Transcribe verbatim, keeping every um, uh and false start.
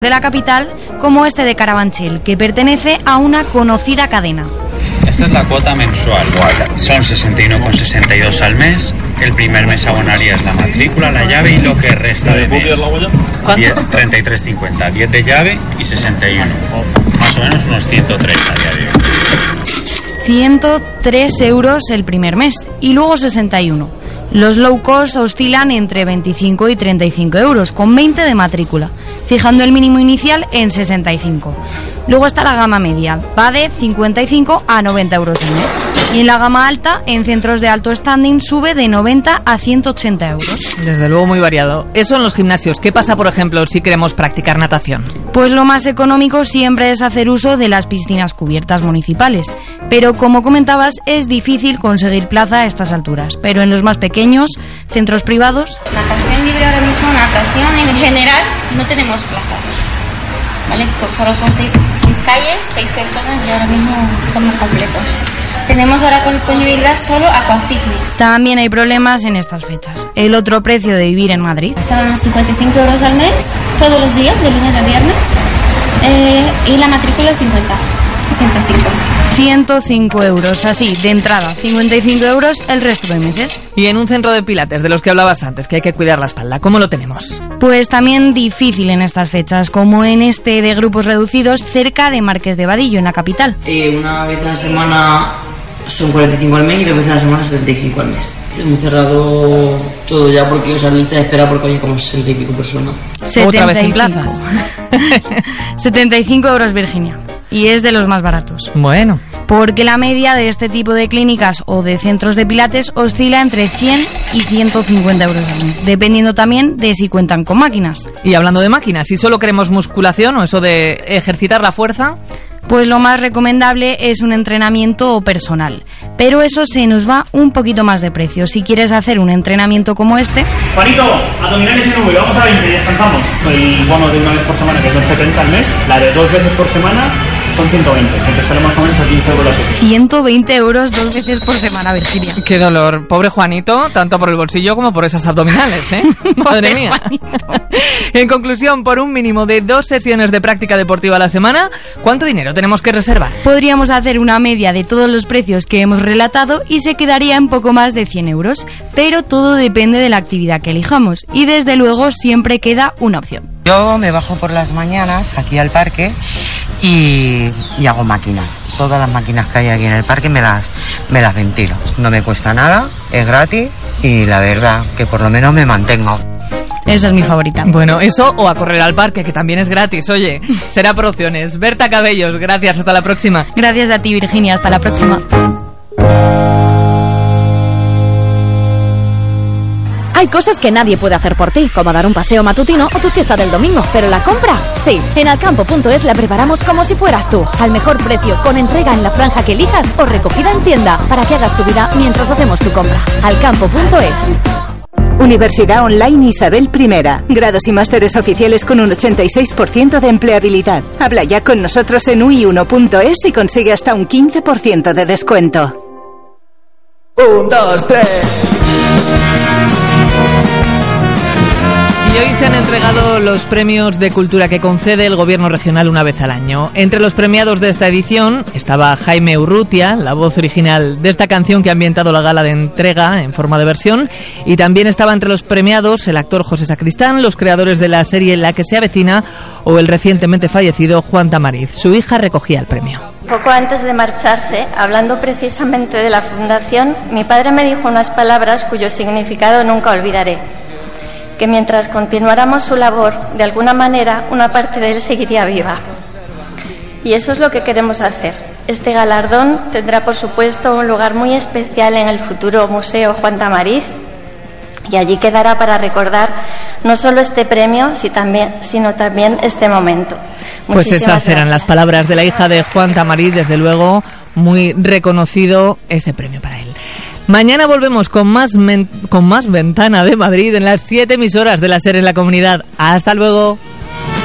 de la capital, como este de Carabanchel, que pertenece a una conocida cadena. Esta es la cuota mensual. Son sesenta y uno con sesenta y dos al mes. El primer mes abonarías la matrícula, la llave y lo que resta de mes. treinta y tres cincuenta. diez de llave y sesenta y uno. Más o menos unos ciento tres a día de hoy. ciento tres euros el primer mes y luego sesenta y uno. Los low cost oscilan entre veinticinco y treinta y cinco euros, con veinte de matrícula, fijando el mínimo inicial en sesenta y cinco. Luego está la gama media, va de cincuenta y cinco a noventa euros al mes. Y en la gama alta, en centros de alto standing, sube de noventa a ciento ochenta euros. Desde luego muy variado. Eso en los gimnasios. ¿Qué pasa, por ejemplo, si queremos practicar natación? Pues lo más económico siempre es hacer uso de las piscinas cubiertas municipales. Pero como comentabas, es difícil conseguir plaza a estas alturas. Pero en los más pequeños, centros privados... Natación libre ahora mismo, natación en general, no tenemos plazas. ¿Vale? Pues solo son seis, seis calles, seis personas y ahora mismo estamos completos. Tenemos ahora con disponibilidad solo aquafitness. También hay problemas en estas fechas. El otro precio de vivir en Madrid. Son cincuenta y cinco euros al mes, todos los días, de lunes a viernes. Eh, y la matrícula es cincuenta, ciento cinco. ciento cinco euros, así, de entrada. cincuenta y cinco euros el resto de meses. Y en un centro de pilates, de los que hablabas antes, que hay que cuidar la espalda, ¿cómo lo tenemos? Pues también difícil en estas fechas, como en este de grupos reducidos, cerca de Marqués de Vadillo, en la capital. Eh, una vez a la semana son cuarenta y cinco al mes y dos veces a la semana setenta y cinco al mes. Hemos cerrado todo ya porque, o sea, lista de espera porque hay como sesenta y pico personas. Otra vez sin plazas. setenta y cinco euros, Virginia. Y es de los más baratos. Bueno. Porque la media de este tipo de clínicas o de centros de pilates oscila entre cien y ciento cincuenta euros al mes, dependiendo también de si cuentan con máquinas. Y hablando de máquinas, si solo queremos musculación o eso de ejercitar la fuerza... Pues lo más recomendable es un entrenamiento personal. Pero eso se nos va un poquito más de precio. Si quieres hacer un entrenamiento como este... Juanito, abdominales en V, vamos a veinte y descansamos. El bono de una vez por semana, que son setenta al mes. La de dos veces por semana son ciento veinte. Entonces sale más o menos a quince euros la sesión. ciento veinte euros dos veces por semana, Virginia. Qué dolor. Pobre Juanito, tanto por el bolsillo como por esas abdominales, ¿eh? Madre mía. En conclusión, por un mínimo de dos sesiones de práctica deportiva a la semana, ¿cuánto dinero tenemos que reservar? Podríamos hacer una media de todos los precios que hemos relatado y se quedaría en poco más de cien euros. Pero todo depende de la actividad que elijamos. Y desde luego siempre queda una opción. Yo me bajo por las mañanas aquí al parque y, y hago máquinas. Todas las máquinas que hay aquí en el parque me las, me las ventilo. No me cuesta nada, es gratis y la verdad que por lo menos me mantengo. Esa es mi favorita. Bueno, eso o a correr al parque, que también es gratis. Oye, será por opciones. Berta Cabellos, gracias, hasta la próxima. Gracias a ti, Virginia, hasta la próxima. Hay cosas que nadie puede hacer por ti, como dar un paseo matutino o tu siesta del domingo, pero la compra, sí. En alcampo punto es la preparamos como si fueras tú, al mejor precio, con entrega en la franja que elijas o recogida en tienda, para que hagas tu vida mientras hacemos tu compra. alcampo punto es. Universidad Online Isabel I. Grados y másteres oficiales con un ochenta y seis por ciento de empleabilidad. Habla ya con nosotros en u i uno punto es y consigue hasta un quince por ciento de descuento. Un, dos, tres... Y hoy se han entregado los premios de cultura que concede el gobierno regional una vez al año. Entre los premiados de esta edición estaba Jaime Urrutia, la voz original de esta canción que ha ambientado la gala de entrega en forma de versión, y también estaba entre los premiados el actor José Sacristán, los creadores de la serie La que se avecina o el recientemente fallecido Juan Tamariz. Su hija recogía el premio. Poco antes de marcharse, hablando precisamente de la fundación, mi padre me dijo unas palabras cuyo significado nunca olvidaré. Que mientras continuáramos su labor, de alguna manera, una parte de él seguiría viva. Y eso es lo que queremos hacer. Este galardón tendrá, por supuesto, un lugar muy especial en el futuro Museo Juan Tamariz, y allí quedará para recordar no solo este premio, sino también este momento. Pues esas eran las palabras de la hija de Juan Tamariz, desde luego, muy reconocido ese premio para él. Mañana volvemos con más men- con más Ventana de Madrid en las siete emisoras de la SER en la comunidad. Hasta luego.